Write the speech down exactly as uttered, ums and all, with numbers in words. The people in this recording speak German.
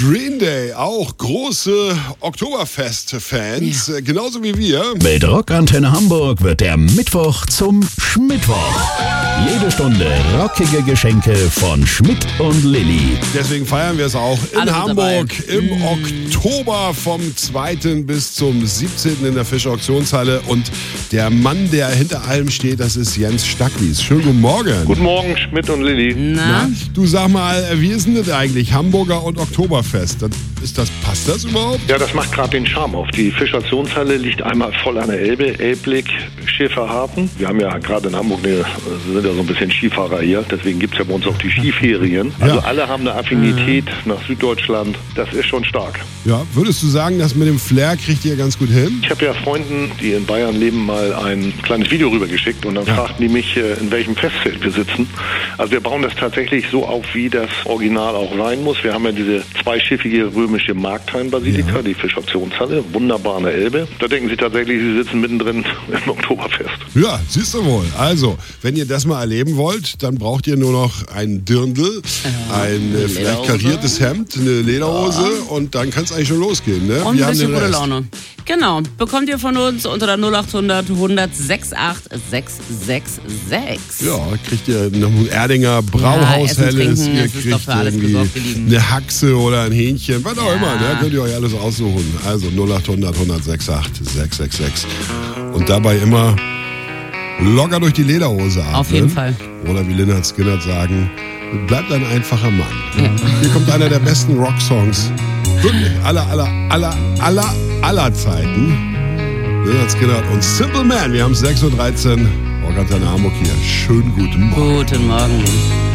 Green Day, auch große Oktoberfest-Fans, ja. Genauso wie wir. Mit Rockantenne Hamburg wird der Mittwoch zum Schmittwoch. Jede Stunde rockige Geschenke von Schmidt und Lilly. Deswegen feiern wir es auch in Alles Hamburg dabei. im Mm. Oktober vom zweiten bis zum siebzehnten in der Fischer Auktionshalle. Und der Mann, der hinter allem steht, das ist Jens Stackwies. Schönen guten Morgen. Guten Morgen, Schmidt und Lilly. Na? Na, du sag mal, wie ist denn das eigentlich? Hamburger und Oktoberfest. Das, ist das, passt das überhaupt? Ja, das macht gerade den Charme auf. Die Fischer Auktionshalle liegt einmal voll an der Elbe, Elbblick, Schäferhafen. Wir haben ja gerade in Hamburg, eine, sind ja so ein bisschen Skifahrer hier, deswegen gibt es ja bei uns auch die Skiferien. Also Ja. alle haben eine Affinität nach Süddeutschland. Das ist schon stark. Ja, würdest du sagen, das mit dem Flair kriegt ihr ganz gut hin? Ich habe ja Freunden, die in Bayern leben, mal ein kleines Video rübergeschickt und dann Ja. fragten die mich, äh, in welchem Festzelt wir sitzen. Also wir bauen das tatsächlich so auf, wie das Original auch sein muss. Wir haben ja diese zweischiffige römische Markthain-Basilika, Ja. die Fischer Auktionshalle, wunderbar an der Elbe. Da denken sie tatsächlich, sie sitzen mittendrin im Oktoberfest. Ja, siehst du wohl. Also, wenn ihr das mal erleben wollt, dann braucht ihr nur noch ein Dirndl, ein äh, vielleicht Lederhose. kariertes Hemd, eine Lederhose und dann kann es eigentlich schon losgehen. Ne? Und Wir ein haben bisschen den gute Rest. Laune. Genau. Bekommt ihr von uns unter der null achthundert hundertsechsundachtzig sechshundertsechsundsechzig. Ja, kriegt ihr noch ein Erdinger Brauhaushelles, Essen, trinken, ihr es ist doch kriegt für alles irgendwie gesorgt, ihr Lieben. eine Haxe oder ein Hähnchen, was auch Ja. immer, ne? Könnt ihr euch alles aussuchen. Also null achthundert hundertsechsundachtzig sechshundertsechsundsechzig. Und dabei immer locker durch die Lederhose atmen. Auf jeden Fall. Oder wie Lynyrd Skynyrd sagen, bleibt ein einfacher Mann. Hier kommt einer der besten Rocksongs. Wirklich, aller, aller, aller, aller, aller Zeiten. Lynyrd Skynyrd und Simple Man. Wir haben sechs Uhr dreizehn. Rockantenne Hamburg hier. Schönen guten Morgen. Guten Morgen.